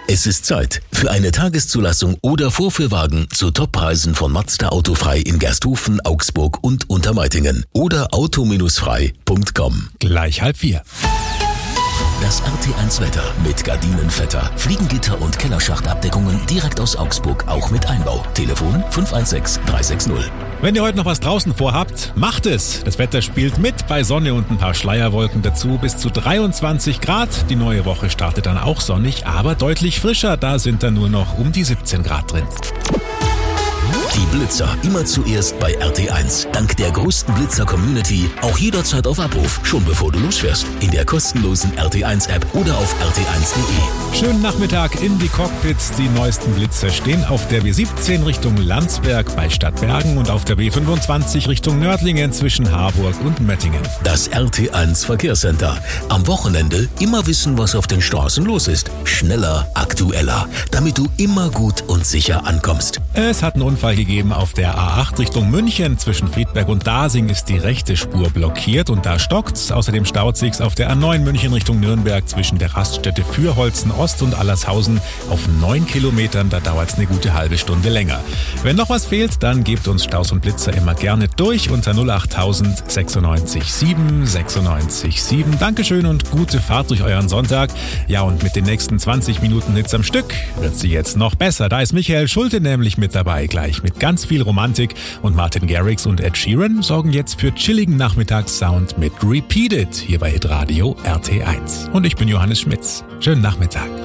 Es ist Zeit für eine Tageszulassung oder Vorführwagen zu Toppreisen von Mazda Autofrei in Gersthofen, Augsburg und Untermeitingen oder auto-frei.com. Gleich 3:30. Das RT1 Wetter mit Gardinenvetter, Fliegengitter und Kellerschachtabdeckungen direkt aus Augsburg, auch mit Einbau. Telefon 516 360. Wenn ihr heute noch was draußen vorhabt, macht es. Das Wetter spielt mit bei Sonne und ein paar Schleierwolken dazu bis zu 23 Grad. Die neue Woche startet dann auch sonnig, aber deutlich frischer. Da sind dann nur noch um die 17 Grad drin. Die Blitzer immer zuerst bei RT1. Dank der größten Blitzer-Community auch jederzeit auf Abruf, schon bevor du losfährst. In der kostenlosen RT1-App oder auf rt1.de. Schönen Nachmittag in die Cockpits. Die neuesten Blitzer stehen auf der B17 Richtung Landsberg bei Stadtbergen und auf der B25 Richtung Nördlingen zwischen Harburg und Möttingen. Das RT1 Verkehrscenter. Am Wochenende immer wissen, was auf den Straßen los ist. Schneller, aktueller, damit du immer gut und sicher ankommst. Es hat einen Unfall gegeben auf der A8 Richtung München. Zwischen Friedberg und Dasing ist die rechte Spur blockiert und da stockt's. Außerdem staut sich's auf der A9 München Richtung Nürnberg zwischen der Raststätte Fürholzen Ost und Allershausen auf 9 Kilometern. Da dauert's eine gute halbe Stunde länger. Wenn noch was fehlt, dann gebt uns Staus und Blitzer immer gerne durch unter 08000 96 7 96 7. Dankeschön und gute Fahrt durch euren Sonntag. Ja, und mit den nächsten 20 Minuten Hits am Stück wird sie jetzt noch besser. Da ist Michael Schulte nämlich mit dabei, gleich mit ganz viel Romantik, und Martin Garrix und Ed Sheeran sorgen jetzt für chilligen Nachmittagssound mit Repeat It hier bei Hitradio RT1. Und ich bin Johannes Schmitz. Schönen Nachmittag.